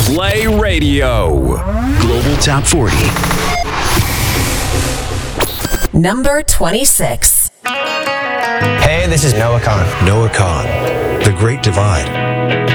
Play Radio. Global Top 40. Number 26. Hey, this is Noah Kahan. Noah Kahan, The Great Divide.